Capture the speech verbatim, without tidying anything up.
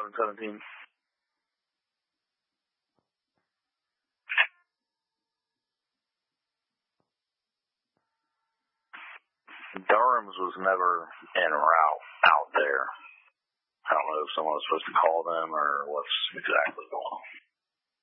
eleven seventeen. Durham's was never en route out there. I don't know if someone was supposed to call them or what's exactly going on.